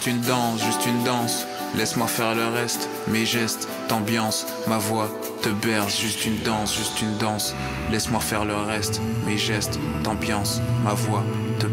juste une danse, juste une danse. Laisse-moi faire le reste, mes gestes, t'ambiance, ma voix te berce. Juste une danse, juste une danse. Laisse-moi faire le reste, mes gestes, t'ambiance, ma voix te